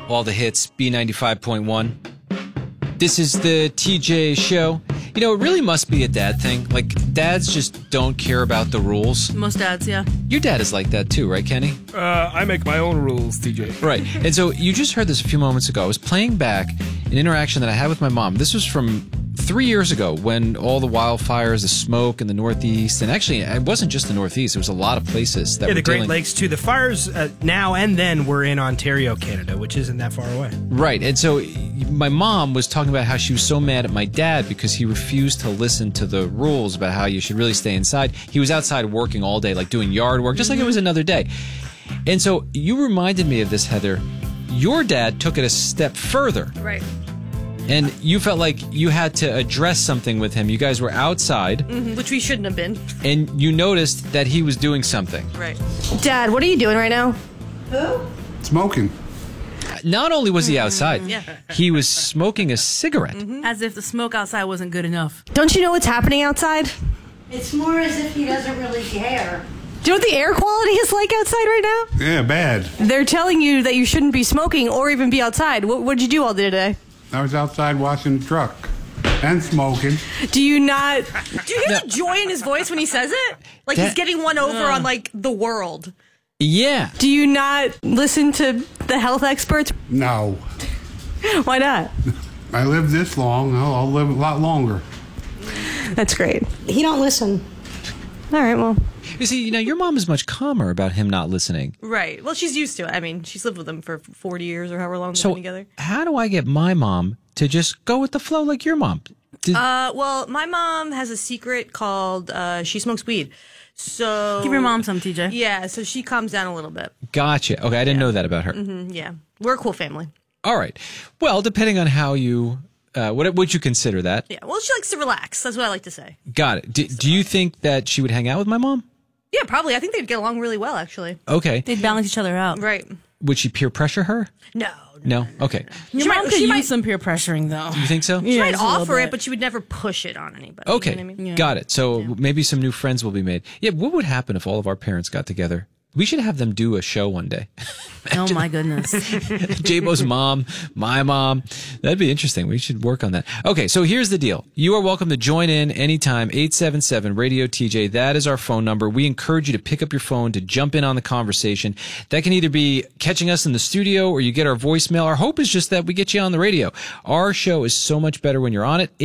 all the hits, B95.1. This is the TJ Show. You know, it really must be a dad thing. Like, dads just don't care about the rules. Most dads, yeah. Your dad is like that too, right, Kenny? I make my own rules, TJ. Right. And so you just heard this a few moments ago. I was playing back an interaction that I had with my mom. This was from 3 years ago when all the wildfires, the smoke in the Northeast, and actually it wasn't just the Northeast, it was a lot of places that were the Great dealing... Lakes too. The fires now and then were in Ontario, Canada, which isn't that far away. Right. And so my mom was talking about how she was so mad at my dad because he refused to listen to the rules about how you should really stay inside. He was outside working all day, like doing yard work, just like it was another day. And so you reminded me of this, Heather. Your dad took it a step further. Right. And you felt like you had to address something with him. You guys were outside. Which we shouldn't have been. And you noticed that he was doing something. Right. Dad, what are you doing right now? Smoking. Not only was he outside, Yeah. he was smoking a cigarette. As if the smoke outside wasn't good enough. Don't you know what's happening outside? It's more as if he doesn't really care. Do you know what the air quality is like outside right now? Yeah, bad. They're telling you that you shouldn't be smoking or even be outside. What did you do all day today? I was outside washing the truck and smoking. Do you not... Do you hear the joy in his voice when he says it? Like he's getting one over on, like, the world. Yeah. Do you not listen to the health experts? No. Why not? I lived this long. I'll live a lot longer. That's great. He don't listen. All right, well... You see, you know, your mom is much calmer about him not listening. Right. Well, she's used to it. I mean, she's lived with him for 40 years or however long they've So been together. how do I get my mom to just go with the flow like your mom? Well, my mom has a secret called she smokes weed. So Give your mom some, TJ. Yeah, so she calms down a little bit. Gotcha. Okay, I didn't know that about her. Yeah. We're a cool family. All right. Well, depending on how you... what would you consider that? Yeah. Well, she likes to relax. That's what I like to say. Got it. Do you think that she would hang out with my mom? Yeah, probably. I think they'd get along really well, actually. Okay. They'd balance each other out. Right. Would she peer pressure her? No. No? Okay. Your mom could she use might- some peer pressuring, though. You think so? She might just a little offer it, bit. but she would never push it on anybody. Okay. You know what I mean? Got it. So maybe some new friends will be made. Yeah, what would happen if all of our parents got together? We should have them do a show one day. Oh, my goodness. J-Bo's mom, my mom. That'd be interesting. We should work on that. Okay, so here's the deal. You are welcome to join in anytime, 877-RADIO-TJ. That is our phone number. We encourage you to pick up your phone to jump in on the conversation. That can either be catching us in the studio or you get our voicemail. Our hope is just that we get you on the radio. Our show is so much better when you're on it.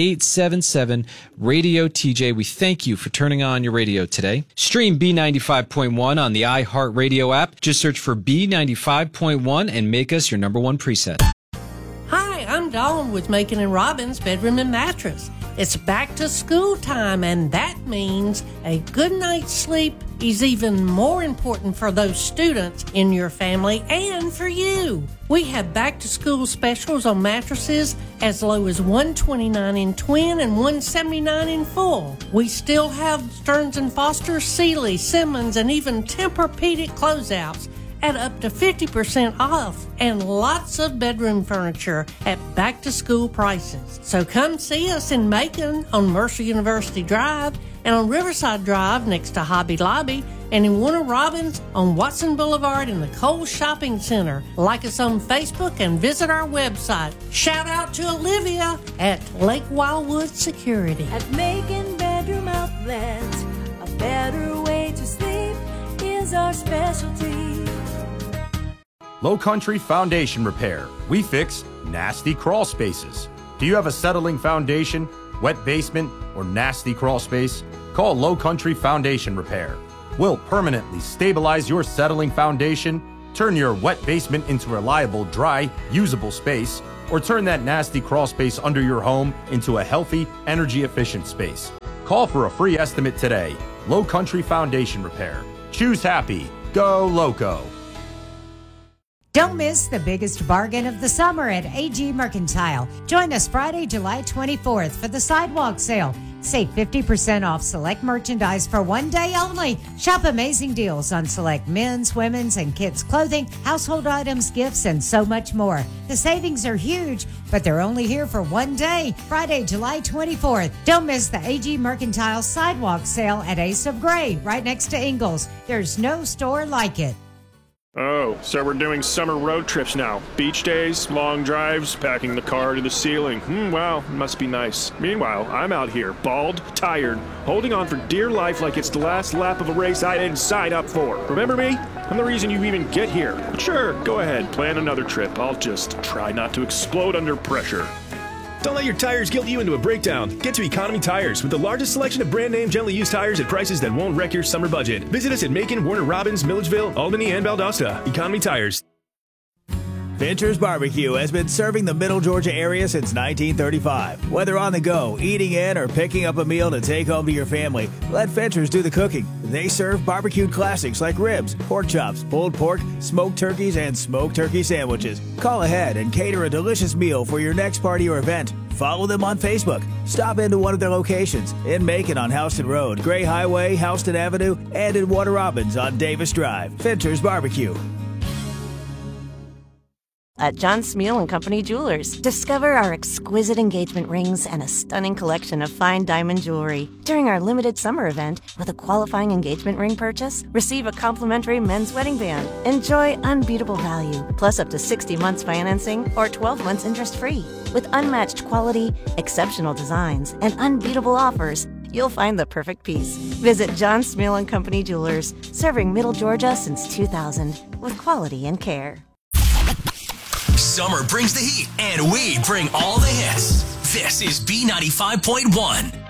877-RADIO-TJ. We thank you for turning on your radio today. Stream B95.1 on the iHeartRadio app. Just search for B95.1 and make us your number one preset. Hi, I'm Dawn with Macon and Robbins Bedroom and Mattress. It's back to school time, and that means a good night's sleep is even more important for those students in your family and for you. We have back to school specials on mattresses as low as $129 in twin and $179 in full. We still have Stearns & Foster, Sealy, Simmons, and even Tempur-Pedic closeouts at up to 50% off, and lots of bedroom furniture at back-to-school prices. So come see us in Macon on Mercer University Drive and on Riverside Drive next to Hobby Lobby, and in Warner Robins on Watson Boulevard in the Kohl's Shopping Center. Like us on Facebook and visit our website. Shout out to Olivia at Lake Wildwood Security. At Macon Bedroom Outlet, a better way to sleep is our specialty. Low Country Foundation Repair. We fix nasty crawl spaces. Do you have a settling foundation, wet basement, or nasty crawl space? Call Low Country Foundation Repair. We'll permanently stabilize your settling foundation, turn your wet basement into reliable, dry, usable space, or turn that nasty crawl space under your home into a healthy, energy-efficient space. Call for a free estimate today. Low Country Foundation Repair. Choose happy. Go Loco. Don't miss the biggest bargain of the summer at AG Mercantile. Join us Friday, July 24th for the sidewalk sale. Save 50% off select merchandise for one day only. Shop amazing deals on select men's, women's, and kids' clothing, household items, gifts, and so much more. The savings are huge, but they're only here for one day, Friday, July 24th. Don't miss the AG Mercantile sidewalk sale at Ace of Gray, right next to Ingles. There's no store like it. Oh, so we're doing summer road trips now. Beach days, long drives, packing the car to the ceiling. Wow, must be nice. Meanwhile, I'm out here, bald, tired, holding on for dear life like it's the last lap of a race I didn't sign up for. Remember me? I'm the reason you even get here. But sure, go ahead, plan another trip. I'll just try not to explode under pressure. Don't let your tires guilt you into a breakdown. Get to Economy Tires with the largest selection of brand name gently used tires at prices that won't wreck your summer budget. Visit us at Macon, Warner Robins, Milledgeville, Albany, and Valdosta. Economy Tires. Fincher's Barbecue has been serving the Middle Georgia area since 1935. Whether on the go, eating in, or picking up a meal to take home to your family, let Fincher's do the cooking. They serve barbecued classics like ribs, pork chops, pulled pork, smoked turkeys, and smoked turkey sandwiches. Call ahead and cater a delicious meal for your next party or event. Follow them on Facebook. Stop into one of their locations in Macon on Houston Road, Gray Highway, Houston Avenue, and in Warner Robins on Davis Drive. Fincher's Barbecue. At John Smeal & Company Jewelers, discover our exquisite engagement rings and a stunning collection of fine diamond jewelry. During our limited summer event, with a qualifying engagement ring purchase, receive a complimentary men's wedding band. Enjoy unbeatable value, plus up to 60 months financing or 12 months interest-free. With unmatched quality, exceptional designs, and unbeatable offers, you'll find the perfect piece. Visit John Smeal & Company Jewelers, serving Middle Georgia since 2000 with quality and care. Summer brings the heat, and we bring all the hits. This is B95.1.